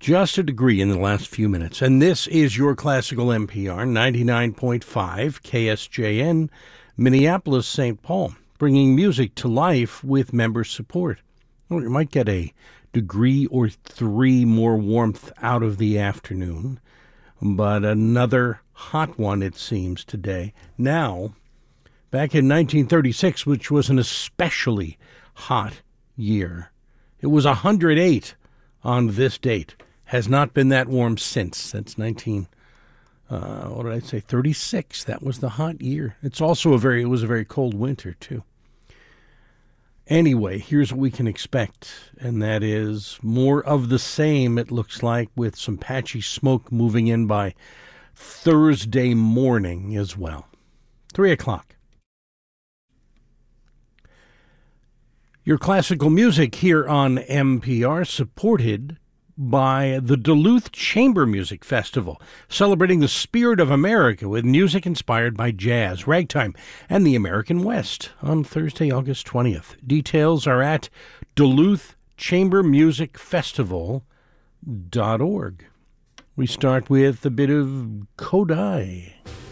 Just a degree in the last few minutes. And this is your classical NPR 99.5 KSJN, Minneapolis, St. Paul, bringing music to life with member support. Well, you might get a degree or three more warmth out of the afternoon, but another hot one, it seems, today. Now, back in 1936, which was an especially hot year, it was 108 on this date. Has not been that warm since 36. That was the hot year. It was a very cold winter, too. Anyway, here's what we can expect, and that is more of the same, it looks like, with some patchy smoke moving in by Thursday morning as well. 3 o'clock. Your classical music here on NPR, supported by the Duluth Chamber Music Festival, celebrating the spirit of America with music inspired by jazz, ragtime, and the American West on Thursday, August 20th. Details are at DuluthChamberMusicFestival.org. We start with a bit of Kodai.